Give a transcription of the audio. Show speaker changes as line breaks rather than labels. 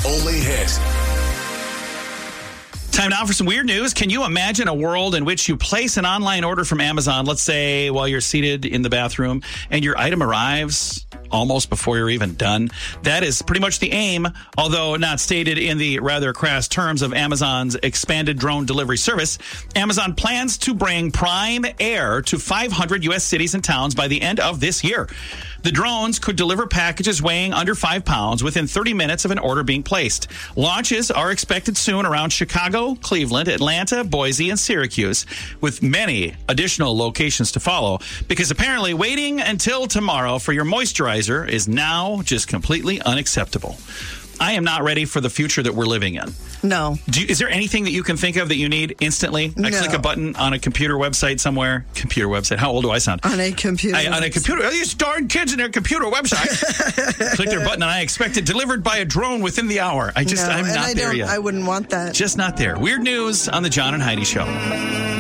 only hit.
Time now for some weird news. Can you imagine a world in which you place an online order from Amazon, let's say while you're seated in the bathroom, and your item arrives almost before you're even done? That is pretty much the aim, although not stated in the rather crass terms of Amazon's expanded drone delivery service. Amazon plans to bring Prime Air to 500 U.S. cities and towns by the end of this year. The drones could deliver packages weighing under 5 pounds within 30 minutes of an order being placed. Launches are expected soon around Chicago, Cleveland, Atlanta, Boise, and Syracuse, with many additional locations to follow, because apparently waiting until tomorrow for your moisturizer is now just completely unacceptable. I am not ready for the future that we're living in.
No.
Is there anything that you can think of that you need instantly? I click a button on a computer website somewhere. Computer website. How old do I sound?
On a computer.
On a computer. These darn kids in their computer website. Click their button and I expect it delivered by a drone within the hour. I'm not there yet.
I wouldn't want that.
Just not there. Weird news on the John and Heidi Show.